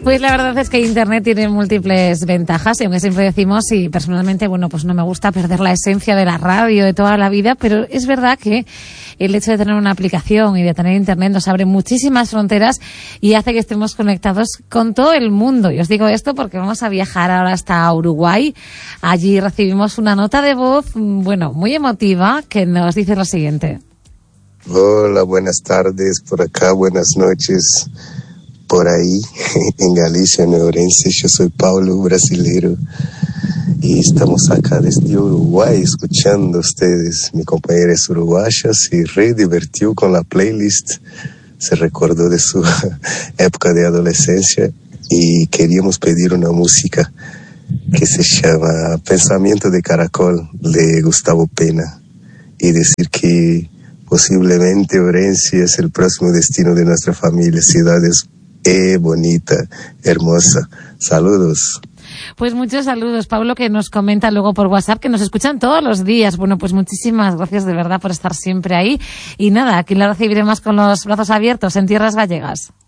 Pues la verdad es que Internet tiene múltiples ventajas y aunque siempre decimos, y personalmente, bueno, pues no me gusta perder la esencia de la radio de toda la vida, pero es verdad que el hecho de tener una aplicación y de tener Internet nos abre muchísimas fronteras y hace que estemos conectados con todo el mundo. Y os digo esto porque vamos a viajar ahora hasta Uruguay. Allí recibimos una nota de voz, bueno, muy emotiva, que nos dice lo siguiente. Hola, buenas tardes por acá, buenas noches por ahí, en Galicia, en Orense. Yo soy Paulo, brasileiro, y estamos acá desde Uruguay escuchando a ustedes. Mi compañera es uruguaya, se re divertió con la playlist, se recordó de su época de adolescencia y queríamos pedir una música que se llama Pensamiento de Caracol, de Gustavo Pena, y decir que posiblemente Orense es el próximo destino de nuestra familia. Ciudad es bonita, hermosa. Saludos. Pues muchos saludos, Pablo, que nos comenta luego por WhatsApp que nos escuchan todos los días. Bueno, pues muchísimas gracias de verdad por estar siempre ahí. Y nada, aquí la recibiremos con los brazos abiertos en tierras gallegas.